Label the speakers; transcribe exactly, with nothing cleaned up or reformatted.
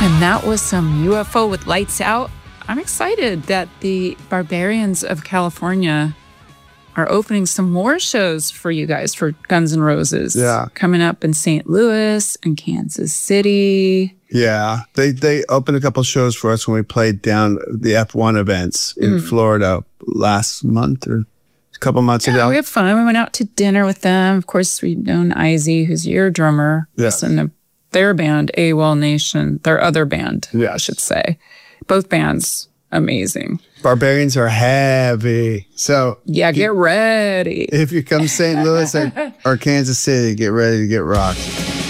Speaker 1: And that was some U F O with Lights Out. I'm excited that the Barbarians of California are opening some more shows for you guys for Guns N' Roses.
Speaker 2: Yeah.
Speaker 1: Coming up in Saint Louis and Kansas City.
Speaker 2: Yeah. They they opened a couple shows for us when we played down the F one events in mm. Florida last month or a couple months
Speaker 1: yeah,
Speaker 2: ago.
Speaker 1: We had fun. We went out to dinner with them. Of course, we've known Izzy, who's your drummer.
Speaker 2: Yeah.
Speaker 1: And their band, AWOL Nation, their other band,
Speaker 2: yes.
Speaker 1: I should say. Both bands, amazing.
Speaker 2: Barbarians are heavy. So
Speaker 1: yeah, get ready.
Speaker 2: If you come to Saint Louis or, or Kansas City, get ready to get rocked.